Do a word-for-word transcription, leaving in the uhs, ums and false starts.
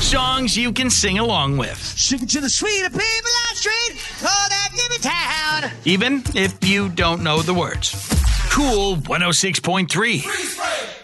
Songs you can sing along with. Sugar to the sweet people on the street. Oh, that give me town. Even if you don't know the words. Cool one oh six point three. Freeze frame.